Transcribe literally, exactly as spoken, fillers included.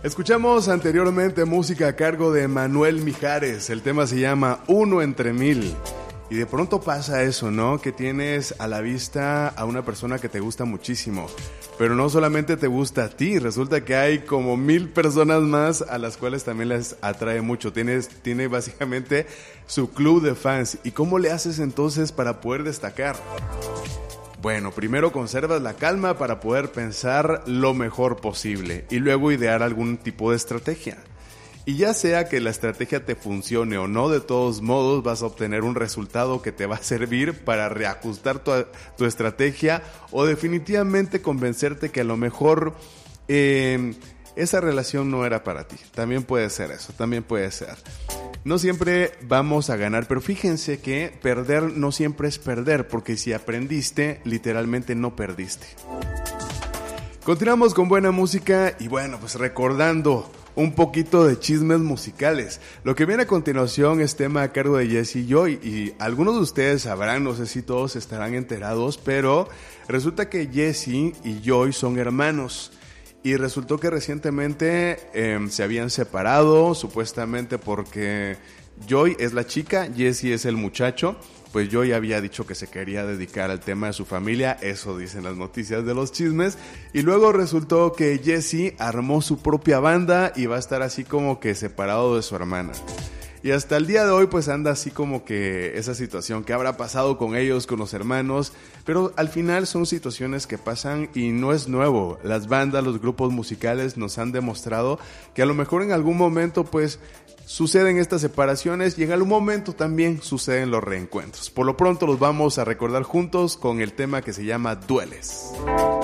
Escuchamos anteriormente música a cargo de Manuel Mijares. El tema se llama Uno entre Mil. Y de pronto pasa eso, ¿no? Que tienes a la vista a una persona que te gusta muchísimo. Pero no solamente te gusta a ti, resulta que hay como mil personas más a las cuales también les atrae mucho. Tienes, tiene básicamente su club de fans. ¿Y cómo le haces entonces para poder destacar? Bueno, primero conservas la calma para poder pensar lo mejor posible y luego idear algún tipo de estrategia. Y ya sea que la estrategia te funcione o no, de todos modos vas a obtener un resultado que te va a servir para reajustar tu, tu estrategia o definitivamente convencerte que a lo mejor eh, esa relación no era para ti. También puede ser eso, también puede ser. No siempre vamos a ganar, pero fíjense que perder no siempre es perder, porque si aprendiste, literalmente no perdiste. Continuamos con buena música y bueno, pues recordando un poquito de chismes musicales. Lo que viene a continuación es tema a cargo de Jesse y Joy, y algunos de ustedes sabrán, no sé si todos estarán enterados, pero resulta que Jesse y Joy son hermanos. Y resultó que recientemente eh, se habían separado, supuestamente porque Joy es la chica, Jesse es el muchacho. Pues Joy había dicho que se quería dedicar al tema de su familia, eso dicen las noticias de los chismes. Y luego resultó que Jesse armó su propia banda y va a estar así como que separado de su hermana. Y hasta el día de hoy pues anda así como que esa situación, ¿qué habrá pasado con ellos, con los hermanos? Pero al final son situaciones que pasan y no es nuevo. Las bandas, los grupos musicales nos han demostrado que a lo mejor en algún momento pues suceden estas separaciones y en algún momento también suceden los reencuentros. Por lo pronto los vamos a recordar juntos con el tema que se llama Dueles.